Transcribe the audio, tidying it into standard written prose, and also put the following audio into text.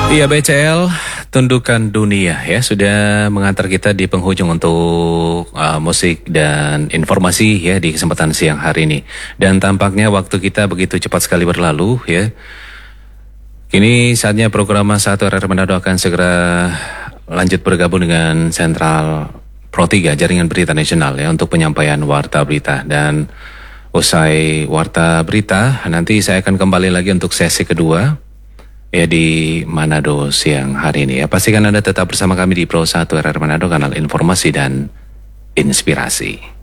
Iya BCL, Tundukan Dunia ya sudah mengantar kita di penghujung untuk musik dan informasi ya di kesempatan siang hari ini. Dan tampaknya waktu kita begitu cepat sekali berlalu ya. Kini saatnya program Satu RR Manado akan segera lanjut bergabung dengan Sentral Pro 3 Jaringan Berita Nasional ya untuk penyampaian warta berita. Dan usai warta berita nanti saya akan kembali lagi untuk sesi kedua ya di Manado siang hari ini ya. Pastikan Anda tetap bersama kami di Pro 1 RR Manado, kanal informasi dan inspirasi.